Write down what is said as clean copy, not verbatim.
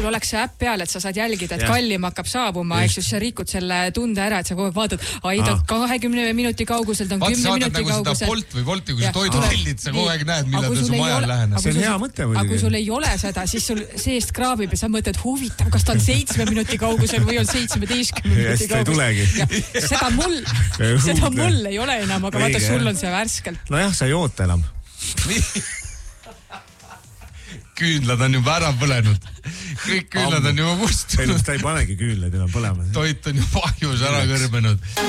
sul oleks see äpp peal, et sa saad jälgida, et kallim hakkab saabuma, eks ju, sa rikud selle tunde ära, et sa kogu aeg vaatad, ta 20 minuti kaugusel, ta on 10 minuti kaugusel. Seda Bolt või Wolti, kui sa toidu tellid, sa kogu aeg näed, millal ta su majal läheneb. See on hea mõte muidugi. Aga kui sul ei ole seda, siis sul seest kraabib ja sa mõtled, huvitav, kas ta on 7 minuti kaugusel või on 17 minuti kaugusel. Seda mul ei ole enam, aga vaata, sul on see värskelt. Nojah, sa ei oota enam. Küünlad on juba ära põlenud. Kõik küünlad on juba kustunud. Ta ei panegi küünlad enam põlema. Toit on juba ahjus ära kõrbenud.